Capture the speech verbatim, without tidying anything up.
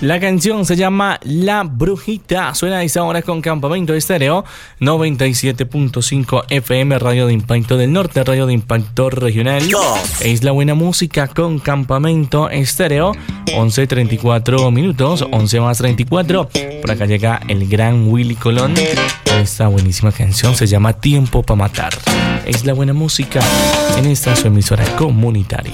La canción se llama La Brujita. Suena a esta hora con Campamento Estéreo noventa y siete punto cinco F M, Radio de Impacto del Norte, Radio de Impacto Regional. Es la buena música con Campamento Estéreo. once treinta y cuatro minutos, once más treinta y cuatro. Por acá llega el gran Willy Colón. Esta buenísima canción se llama Tiempo para Matar. Es la buena música en esta su emisora comunitaria.